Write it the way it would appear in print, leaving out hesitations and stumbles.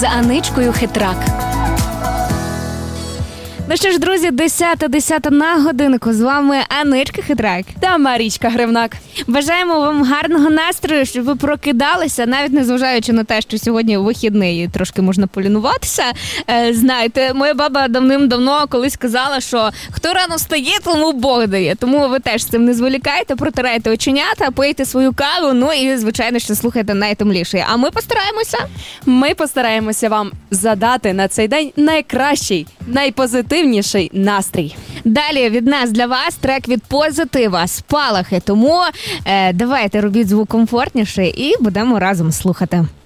з Аничкою Хитрак. Ну що ж, друзі, 10:10 на годинку. З вами Аничка Хитрак та Марічка Гривнак. Бажаємо вам гарного настрою, щоб ви прокидалися, навіть незважаючи на те, що сьогодні вихідний, трошки можна полінуватися. Знаєте, моя баба давним-давно колись казала, що хто рано встає, тому Бог дає. Тому ви теж з цим не зволікайте, протирайте оченята, пийте свою каву, ну і, звичайно, що слухайте найтемліше. А ми постараємося. Ми постараємося вам задати на цей день найкращий, найпозитивніший настрій. Далі від нас для вас трек від Позитива «Спалахи». Тому давайте робіть звук комфортніше і будемо разом слухати.